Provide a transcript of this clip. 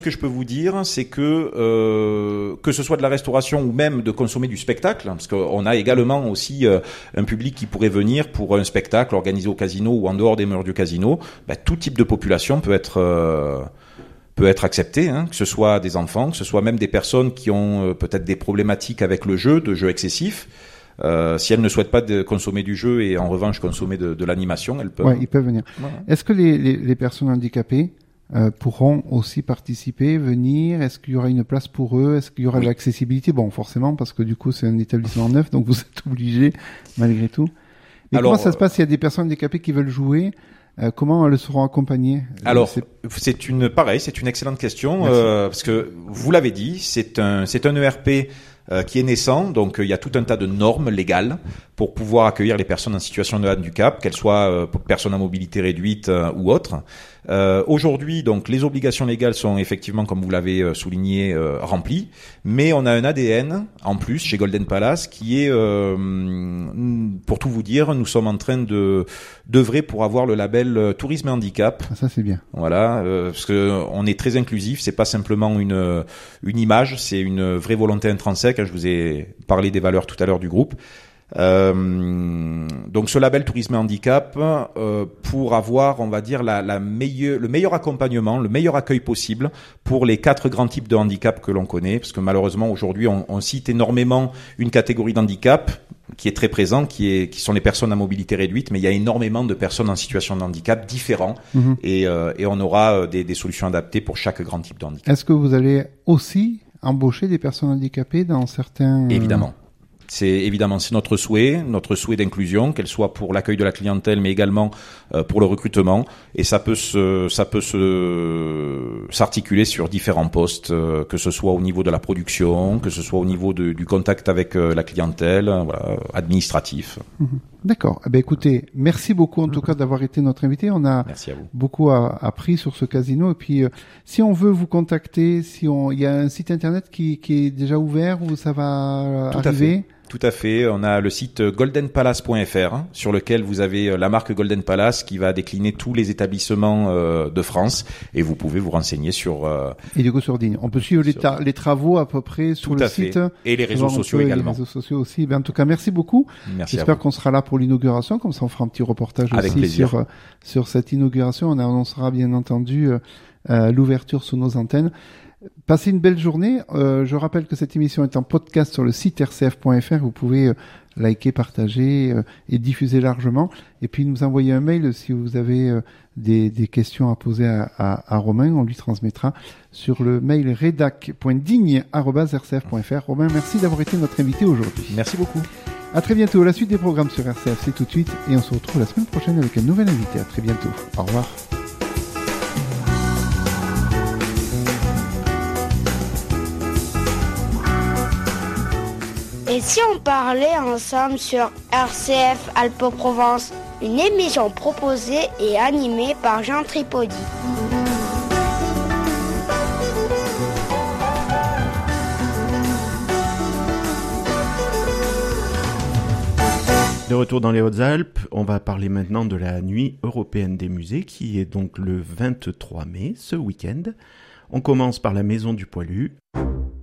que je peux vous dire, c'est que ce soit de la restauration ou même de consommer du spectacle, parce qu'on a également aussi un public qui pourrait venir pour un spectacle organisé au casino ou en dehors des murs du casino, tout type de population peut être accepté, hein, que ce soit des enfants, que ce soit même des personnes qui ont peut-être des problématiques avec le jeu, de jeux excessifs. Si elles ne souhaitent pas consommer du jeu et en revanche consommer de l'animation, elles peuvent. Ouais, ils peuvent venir. Voilà. Est-ce que les personnes handicapées pourront aussi participer, venir? Est-ce qu'il y aura une place pour eux? Est-ce qu'il y aura de l'accessibilité? Bon, forcément, parce que du coup, c'est un établissement neuf, donc vous êtes obligés, malgré tout. Mais comment ça se passe s'il y a des personnes handicapées qui veulent jouer? Comment elles seront accompagnées? Alors, c'est une excellente question, parce que vous l'avez dit, c'est un ERP qui est naissant, donc il y a tout un tas de normes légales pour pouvoir accueillir les personnes en situation de handicap, qu'elles soient personnes à mobilité réduite ou autres. Aujourd'hui, donc, les obligations légales sont effectivement, comme vous l'avez souligné, remplies, mais on a un ADN en plus chez Golden Palace qui est, pour tout vous dire, nous sommes en train d'œuvrer pour avoir le label Tourisme et Handicap. Ça c'est bien. Voilà, parce que on est très inclusif. C'est pas simplement une image, c'est une vraie volonté intrinsèque. Je vous ai parlé des valeurs tout à l'heure du groupe. Donc ce label Tourisme et Handicap pour avoir, on va dire, le meilleur accompagnement, le meilleur accueil possible pour les 4 grands types de handicap que l'on connaît, parce que malheureusement aujourd'hui on cite énormément une catégorie d'handicap qui est très présent, qui sont les personnes à mobilité réduite, mais il y a énormément de personnes en situation de handicap différents, et on aura des solutions adaptées pour chaque grand type de handicap. Est-ce que vous allez aussi embaucher des personnes handicapées dans certains... Évidemment. C'est notre souhait d'inclusion, qu'elle soit pour l'accueil de la clientèle, mais également pour le recrutement. Et ça peut s'articuler sur différents postes, que ce soit au niveau de la production, que ce soit au niveau du contact avec la clientèle, voilà, administratif. D'accord. Eh ben, écoutez, merci beaucoup en tout cas d'avoir été notre invité. On a beaucoup appris sur ce casino. Et puis, si on veut vous contacter, il y a un site internet qui est déjà ouvert où ça va arriver. Tout à fait. On a le site goldenpalace.fr sur lequel vous avez la marque Golden Palace qui va décliner tous les établissements de France et vous pouvez vous renseigner sur... Et du coup sur Digne. On peut suivre les travaux à peu près sur le site. Et les réseaux sociaux également. Les réseaux sociaux aussi. Ben, en tout cas, merci beaucoup. Merci. J'espère qu'on sera là pour l'inauguration. Comme ça, on fera un petit reportage avec aussi sur cette inauguration. On annoncera bien entendu l'ouverture sous nos antennes. Passez une belle journée. Je rappelle que cette émission est en podcast sur le site rcf.fr. Vous pouvez liker, partager et diffuser largement. Et puis nous envoyer un mail si vous avez des questions à poser à Romain. On lui transmettra sur le mail redac.digne@rcf.fr. Romain, merci d'avoir été notre invité aujourd'hui. Merci beaucoup. À très bientôt. La suite des programmes sur RCF, c'est tout de suite. Et on se retrouve la semaine prochaine avec un nouvel invité. À très bientôt. Au revoir. Et si on parlait ensemble sur RCF Alpes-Provence, une émission proposée et animée par Jean Tripodi. De retour dans les Hautes-Alpes, on va parler maintenant de la Nuit européenne des musées qui est donc le 23 mai, ce week-end. On commence par la Maison du Poilu.